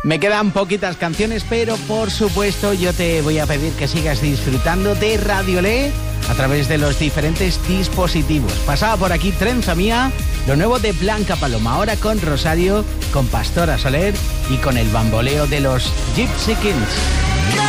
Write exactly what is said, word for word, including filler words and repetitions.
Me quedan poquitas canciones, pero por supuesto yo te voy a pedir que sigas disfrutando de Radiolé a través de los diferentes dispositivos. Pasaba por aquí Trenza Mía, lo nuevo de Blanca Paloma, ahora con Rosario, con Pastora Soler y con el bamboleo de los Gypsy Kings.